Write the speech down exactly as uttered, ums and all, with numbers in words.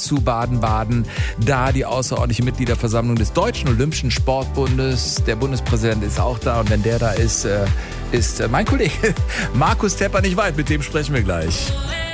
zu Baden-Baden. Da die außerordentliche Mitgliederversammlung des Deutschen Olympischen Sportbundes. Der Bundespräsident ist auch da und wenn der da ist, ist mein Kollege Markus Tepper nicht weit. Mit dem sprechen wir gleich.